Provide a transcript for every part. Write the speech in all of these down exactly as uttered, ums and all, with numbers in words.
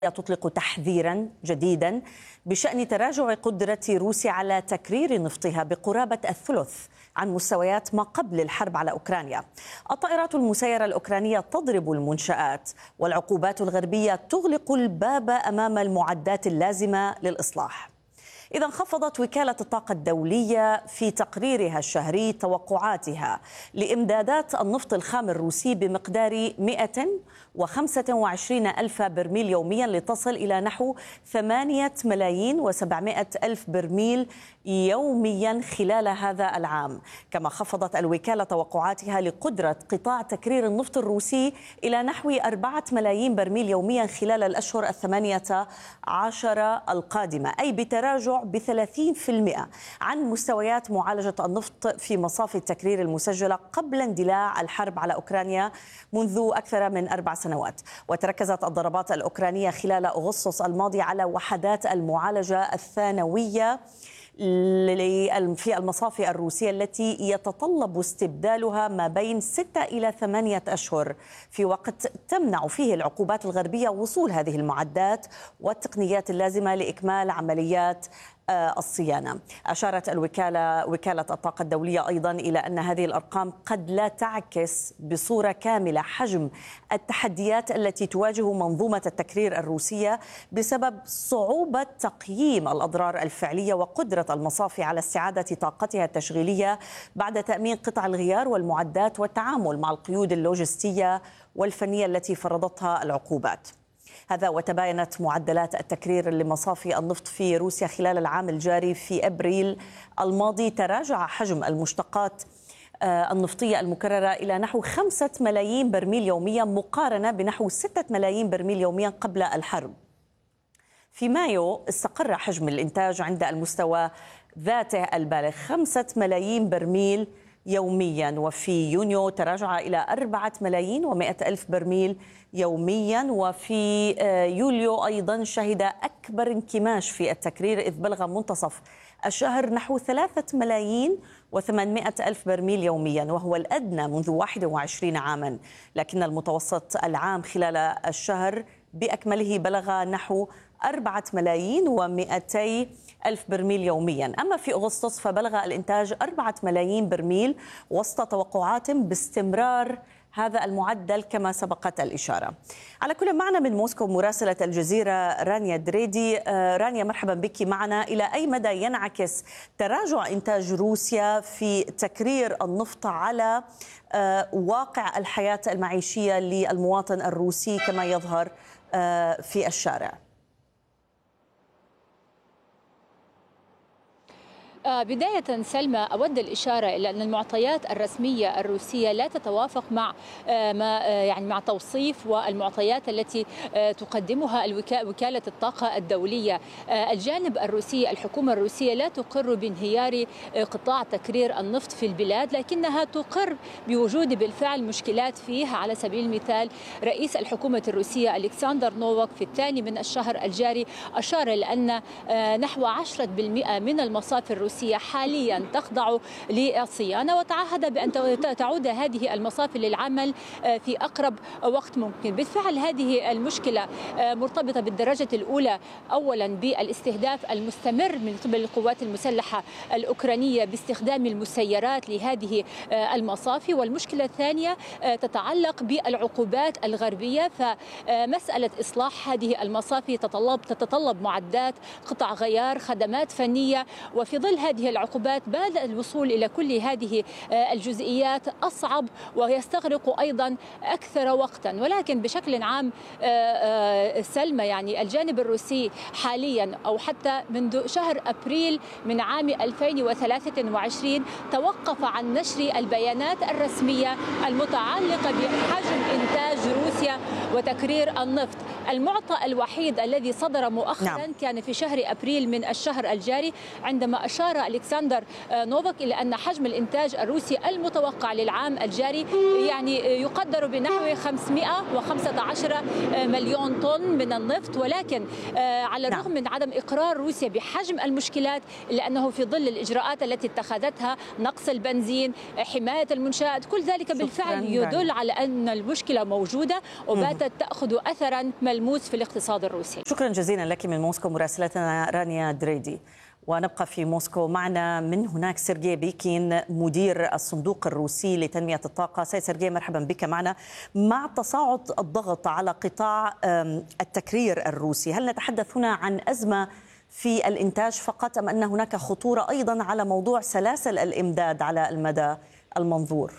تطلق تحذيرا جديدا بشأن تراجع قدرة روسيا على تكرير نفطها بقرابة الثلث عن مستويات ما قبل الحرب على أوكرانيا. الطائرات المسيرة الأوكرانية تضرب المنشآت، والعقوبات الغربية تغلق الباب أمام المعدات اللازمة للإصلاح. إذا انخفضت وكالة الطاقة الدولية في تقريرها الشهري توقعاتها لإمدادات النفط الخام الروسي بمقدار مئة وخمسة وعشرين ألف برميل يوميا لتصل إلى نحو ثمانية ملايين وسبعمائة ألف برميل يوميا خلال هذا العام. كما خفضت الوكالة توقعاتها لقدرة قطاع تكرير النفط الروسي إلى نحو أربعة ملايين برميل يوميا خلال الأشهر الثمانية عشر القادمة، أي بتراجع بثلاثين بالمئة عن مستويات معالجة النفط في مصافي التكرير المسجلة قبل اندلاع الحرب على أوكرانيا منذ أكثر من أربع سنوات. وتركزت الضربات الأوكرانية خلال أغسطس الماضي على وحدات المعالجة الثانوية في المصافي الروسية التي يتطلب استبدالها ما بين ستة إلى ثمانية أشهر، في وقت تمنع فيه العقوبات الغربية وصول هذه المعدات والتقنيات اللازمة لإكمال عمليات الصيانة. أشارت الوكالة وكالة الطاقة الدولية أيضا إلى أن هذه الأرقام قد لا تعكس بصورة كاملة حجم التحديات التي تواجه منظومة التكرير الروسية بسبب صعوبة تقييم الأضرار الفعلية وقدرة المصافي على استعادة طاقتها التشغيلية بعد تأمين قطع الغيار والمعدات والتعامل مع القيود اللوجستية والفنية التي فرضتها العقوبات. هذا وتباينت معدلات التكرير لمصافي النفط في روسيا خلال العام الجاري. في أبريل الماضي تراجع حجم المشتقات النفطية المكررة إلى نحو خمسة ملايين برميل يوميا مقارنة بنحو ستة ملايين برميل يوميا قبل الحرب. في مايو استقر حجم الإنتاج عند المستوى ذاته البالغ خمسة ملايين برميل يوميا، وفي يونيو تراجع إلى أربعة ملايين ومائة ألف برميل يوميا، وفي يوليو أيضا شهد أكبر انكماش في التكرير إذ بلغ منتصف الشهر نحو ثلاثة ملايين وثمانمائة ألف برميل يوميا، وهو الأدنى منذ واحد وعشرين عاما، لكن المتوسط العام خلال الشهر بأكمله بلغ نحو أربعة ملايين ومئتي ألف برميل يوميا. أما في أغسطس فبلغ الإنتاج أربعة ملايين برميل وسط توقعات باستمرار هذا المعدل كما سبقت الإشارة. على كل معنا من موسكو مراسلة الجزيرة رانيا دريدي. رانيا، مرحبا بك معنا. إلى أي مدى ينعكس تراجع إنتاج روسيا في تكرير النفط على واقع الحياة المعيشية للمواطن الروسي كما يظهر في الشارع؟ بداية سلمى، أود الإشارة إلى أن المعطيات الرسمية الروسية لا تتوافق مع ما يعني مع توصيف والمعطيات التي تقدمها وكالة الطاقة الدولية. الجانب الروسي، الحكومة الروسية لا تقر بانهيار قطاع تكرير النفط في البلاد، لكنها تقر بوجود بالفعل مشكلات فيه. على سبيل المثال رئيس الحكومة الروسية ألكسندر نوفاك في الثاني من الشهر الجاري أشار إلى أن نحو عشرة بالمئة من المصافي الروسية حاليا تخضع للصيانة، وتعهد بأن تعود هذه المصافي للعمل في أقرب وقت ممكن. بالفعل هذه المشكلة مرتبطة بالدرجة الأولى أولا بالاستهداف المستمر من قبل القوات المسلحة الأوكرانية باستخدام المسيرات لهذه المصافي، والمشكلة الثانية تتعلق بالعقوبات الغربية. فمسألة إصلاح هذه المصافي تتطلب تتطلب معدات، قطع غيار، خدمات فنية، وفي ظل هذه العقوبات بدأ الوصول إلى كل هذه الجزئيات أصعب ويستغرق أيضا أكثر وقتا. ولكن بشكل عام سلمى، يعني الجانب الروسي حاليا أو حتى منذ شهر أبريل من عام ألفين وثلاثة وعشرين توقف عن نشر البيانات الرسمية المتعلقة بحجم إنتاج روسيا وتكرير النفط. المعطى الوحيد الذي صدر مؤخرا نعم. كان في شهر أبريل من الشهر الجاري، عندما أشار أشار ألكسندر نوفاك إلى أن حجم الإنتاج الروسي المتوقع للعام الجاري يعني يقدر بنحو خمسمائة وخمسة عشر مليون طن من النفط، ولكن على الرغم من عدم إقرار روسيا بحجم المشكلات إلا أنه في ظل الإجراءات التي اتخذتها، نقص البنزين، حماية المنشآت، كل ذلك بالفعل يدل على أن المشكلة موجودة وباتت تأخذ أثرا ملموس في الاقتصاد الروسي. شكرا جزيلا لك من موسكو مراسلتنا رانيا دريدي. ونبقى في موسكو، معنا من هناك سيرجي بيكين مدير الصندوق الروسي لتنمية الطاقة. سيد سيرجي مرحبا بك معنا. مع تصاعد الضغط على قطاع التكرير الروسي، هل نتحدث هنا عن أزمة في الإنتاج فقط أم أن هناك خطورة أيضا على موضوع سلاسل الإمداد على المدى المنظور؟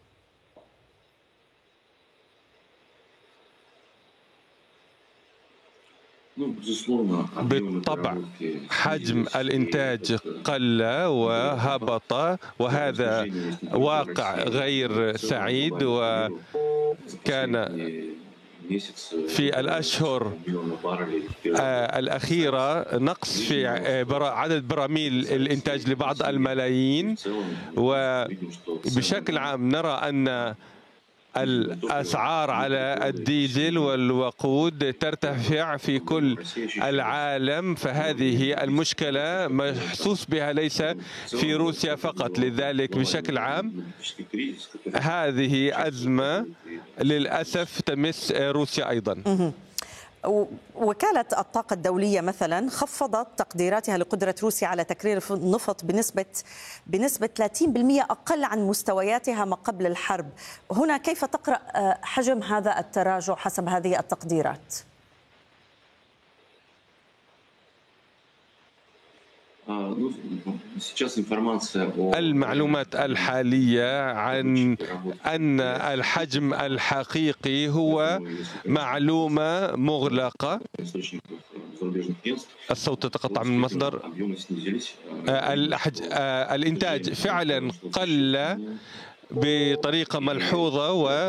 بالطبع حجم الإنتاج قل وهبط، وهذا واقع غير سعيد، وكان في الأشهر الأخيرة نقص في عدد براميل الإنتاج لبعض الملايين، وبشكل عام نرى أن الأسعار على الديزل والوقود ترتفع في كل العالم، فهذه المشكلة محسوس بها ليس في روسيا فقط. لذلك بشكل عام هذه أزمة للأسف تمس روسيا أيضا. وكالة الطاقة الدولية مثلا خفضت تقديراتها لقدرة روسيا على تكرير النفط بنسبة بنسبة ثلاثين بالمئة أقل عن مستوياتها ما قبل الحرب. هنا كيف تقرأ حجم هذا التراجع حسب هذه التقديرات؟ المعلومات الحالية عن أن الحجم الحقيقي هو معلومة مغلقة. الصوت يتقطع من المصدر. الإنتاج فعلا قل بطريقة ملحوظة، و...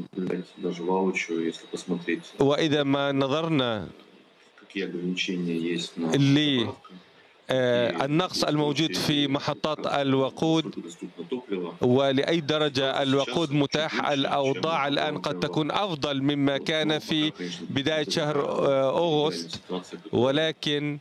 وإذا ما نظرنا ل النقص الموجود في محطات الوقود ولأي درجة الوقود متاح، الأوضاع الآن قد تكون أفضل مما كان في بداية شهر أغسطس، ولكن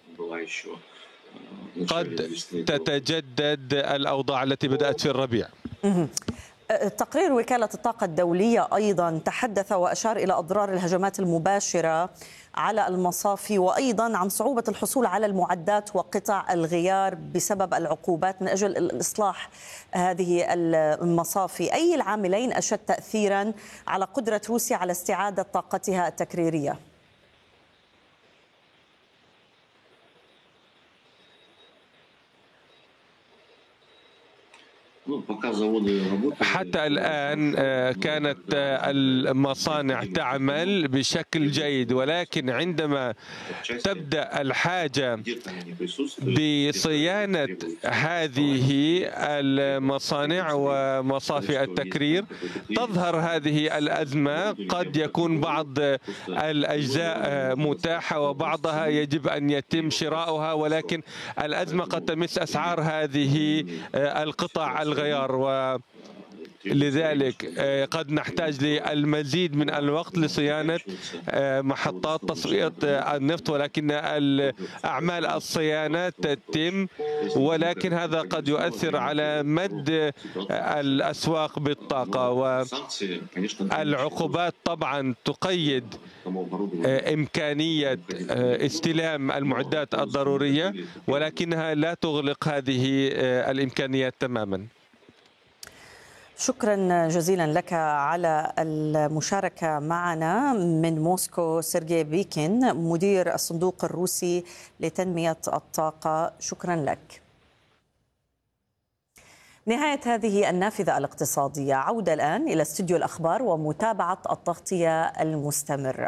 قد تتجدد الأوضاع التي بدأت في الربيع. تقرير وكالة الطاقة الدولية أيضا تحدث وأشار إلى أضرار الهجمات المباشرة على المصافي، وأيضا عن صعوبة الحصول على المعدات وقطع الغيار بسبب العقوبات من أجل الإصلاح هذه المصافي. أي العاملين أشد تأثيرا على قدرة روسيا على استعادة طاقتها التكريرية؟ حتى الآن كانت المصانع تعمل بشكل جيد، ولكن عندما تبدأ الحاجة بصيانة هذه المصانع ومصافي التكرير تظهر هذه الأزمة. قد يكون بعض الأجزاء متاحة وبعضها يجب أن يتم شراؤها، ولكن الأزمة قد تمس أسعار هذه القطع الغيار، ولذلك قد نحتاج للمزيد من الوقت لصيانة محطات تصفية النفط، ولكن أعمال الصيانة تتم، ولكن هذا قد يؤثر على مد الأسواق بالطاقة. والعقوبات طبعا تقيد إمكانية استلام المعدات الضرورية، ولكنها لا تغلق هذه الإمكانيات تماما. شكرا جزيلا لك على المشاركة معنا من موسكو سيرجي بيكين مدير الصندوق الروسي لتنمية الطاقة. شكرا لك. نهاية هذه النافذة الاقتصادية، عودة الآن إلى استوديو الأخبار ومتابعة التغطية المستمرة.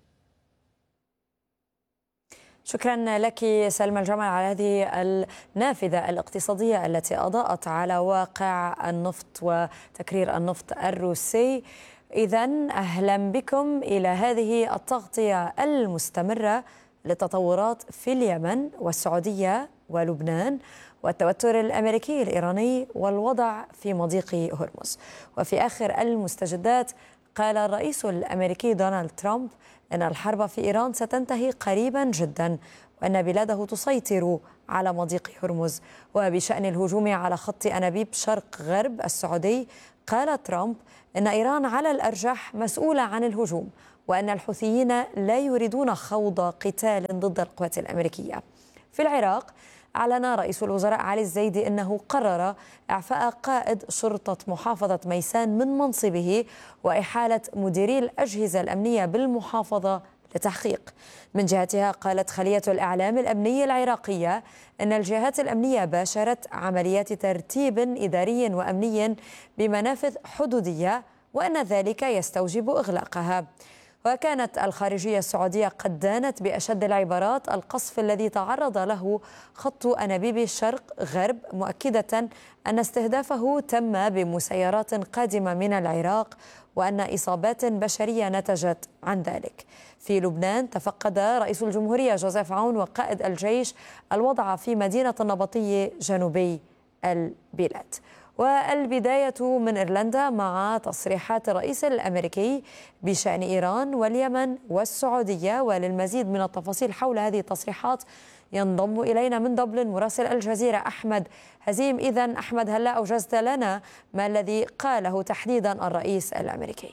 شكرا لك سلمى الجمال على هذه النافذة الاقتصادية التي أضاءت على واقع النفط وتكرير النفط الروسي. إذن أهلا بكم إلى هذه التغطية المستمرة للتطورات في اليمن والسعودية ولبنان والتوتر الأمريكي الإيراني والوضع في مضيق هرمز. وفي آخر المستجدات قال الرئيس الأمريكي دونالد ترامب أن الحرب في إيران ستنتهي قريبا جدا وأن بلاده تسيطر على مضيق هرمز. وبشأن الهجوم على خط أنابيب شرق غرب السعودي قال ترامب أن إيران على الأرجح مسؤولة عن الهجوم وأن الحوثيين لا يريدون خوض قتال ضد القوات الأمريكية. في العراق أعلن رئيس الوزراء علي الزيدي أنه قرر إعفاء قائد شرطة محافظة ميسان من منصبه وإحالة مديري الأجهزة الأمنية بالمحافظة لتحقيق. من جهتها قالت خلية الإعلام الأمني العراقية أن الجهات الأمنية باشرت عمليات ترتيب إداري وأمني بمنافذ حدودية وأن ذلك يستوجب إغلاقها. وكانت الخارجية السعودية قد دانت بأشد العبارات القصف الذي تعرض له خط أنابيب الشرق غرب، مؤكدة أن استهدافه تم بمسيرات قادمة من العراق وأن إصابات بشرية نتجت عن ذلك. في لبنان تفقد رئيس الجمهورية جوزيف عون وقائد الجيش الوضع في مدينة النبطية جنوبي البلاد. والبداية من إيرلندا مع تصريحات الرئيس الأمريكي بشأن إيران واليمن والسعودية. وللمزيد من التفاصيل حول هذه التصريحات ينضم إلينا من دبلن مراسل الجزيرة أحمد هزيم. إذن أحمد، هل أوجزت لنا ما الذي قاله تحديدا الرئيس الأمريكي؟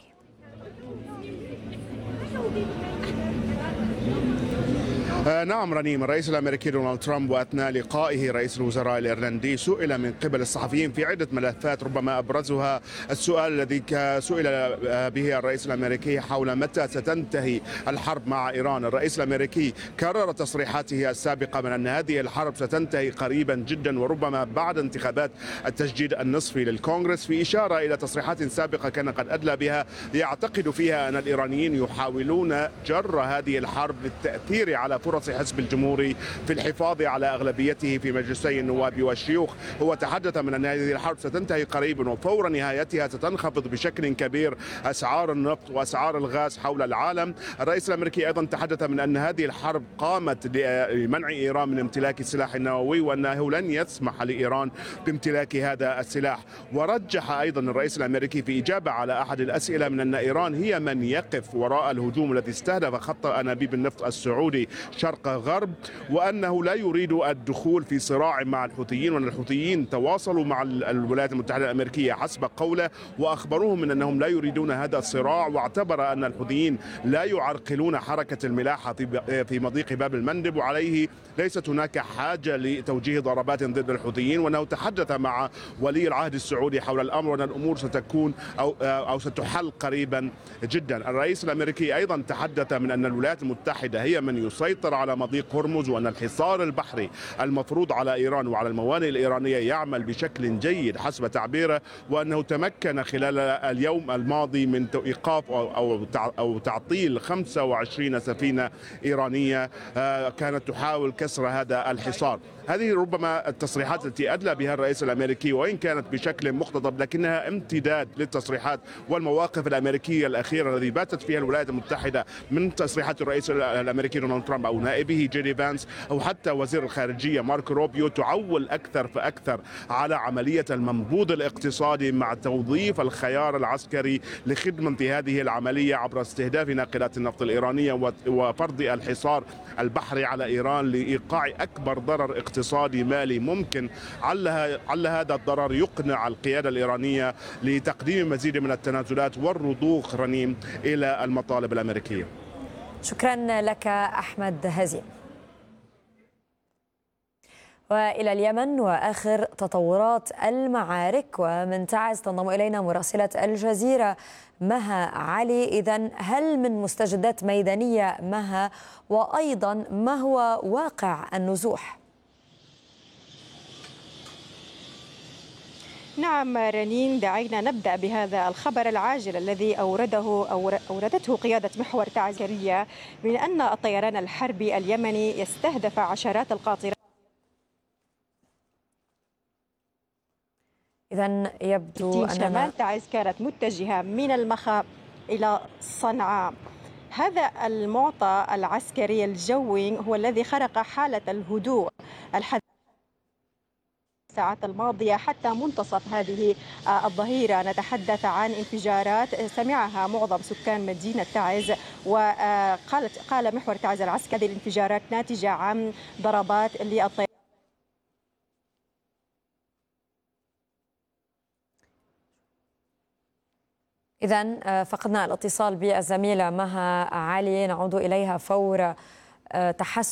آه نعم رنيم، الرئيس الأمريكي دونالد ترامب وأثناء لقائه رئيس الوزراء الإيرلندي سئل من قبل الصحفيين في عدة ملفات، ربما أبرزها السؤال الذي سئل به الرئيس الأمريكي حول متى ستنتهي الحرب مع إيران. الرئيس الأمريكي كرر تصريحاته السابقة من أن هذه الحرب ستنتهي قريبا جدا وربما بعد انتخابات التجديد النصفي للكونغرس، في إشارة إلى تصريحات سابقة كان قد أدلى بها يعتقد فيها أن الإيرانيين يحاولون جر هذه الحرب للتأثير على فرص حزب الجمهوري في الحفاظ على أغلبيته في مجلسي النواب والشيوخ. هو تحدث من أن هذه الحرب ستنتهي قريبا وفور نهايتها ستنخفض بشكل كبير أسعار النفط وأسعار الغاز حول العالم. الرئيس الأمريكي أيضا تحدث من أن هذه الحرب قامت لمنع إيران من امتلاك السلاح النووي وأنه لن يسمح لإيران بامتلاك هذا السلاح. ورجح أيضا الرئيس الأمريكي في إجابة على أحد الأسئلة من أن إيران هي من يقف وراء الهجوم الذي استهدف خط أنابيب النفط السعودي شرق غرب، وأنه لا يريد الدخول في صراع مع الحوثيين، وأن الحوثيين تواصلوا مع الولايات المتحدة الأمريكية حسب قوله وأخبروهم من أنهم لا يريدون هذا الصراع. واعتبر أن الحوثيين لا يعرقلون حركة الملاحة في مضيق باب المندب وعليه ليست هناك حاجة لتوجيه ضربات ضد الحوثيين، وأنه تحدث مع ولي العهد السعودي حول الأمر وأن الأمور ستكون أو أو ستحل قريبا جدا. الرئيس الأمريكي أيضا تحدث من أن الولايات المتحدة هي من يسيطر على مضيق هرمز وأن الحصار البحري المفروض على إيران وعلى الموانئ الإيرانية يعمل بشكل جيد حسب تعبيره، وأنه تمكن خلال اليوم الماضي من إيقاف أو أو تعطيل خمسة وعشرين سفينة إيرانية كانت تحاول كسر هذا الحصار. هذه ربما التصريحات التي أدلى بها الرئيس الأمريكي، وإن كانت بشكل مقتضب لكنها امتداد للتصريحات والمواقف الأمريكية الأخيرة التي باتت فيها الولايات المتحدة من تصريحات الرئيس الأمريكي دونالد ترامب أو نائبه جيدي فانس أو حتى وزير الخارجية ماركو روبيو، تعول أكثر فأكثر على عملية المنبوذ الاقتصادي مع توظيف الخيار العسكري لخدمة هذه العملية عبر استهداف ناقلات النفط الإيرانية وفرض الحصار البحري على إيران لإيقاع أكبر ضرر اقتصادي مالي ممكن. على على هذا الضرر يقنع القيادة الإيرانية لتقديم مزيد من التنازلات والرضوخ رنيم إلى المطالب الأمريكية. شكرا لك أحمد هزيم. وإلى اليمن وآخر تطورات المعارك، ومن تعز تنضم إلينا مراسلة الجزيرة مها علي. إذن هل من مستجدات ميدانية مها، وأيضا ما هو واقع النزوح؟ نعم رنين، دعينا نبدأ بهذا الخبر العاجل الذي أورده أوردته قيادة محور تعزيرية من أن الطيران الحربي اليمني يستهدف عشرات القاطرات. إذن يبدو أن شمال تعز كانت متجهة من المخا إلى صنعاء. هذا المعطى العسكري الجوي هو الذي خرق حالة الهدوء الحد الساعات الماضية حتى منتصف هذه الظهيرة. نتحدث عن انفجارات سمعها معظم سكان مدينة تعز، وقالت قال محور تعز العسكري هذه الانفجارات ناتجة عن ضربات للطيران. إذن فقدنا الاتصال بالزميلة مها علي، نعود إليها فور تحسن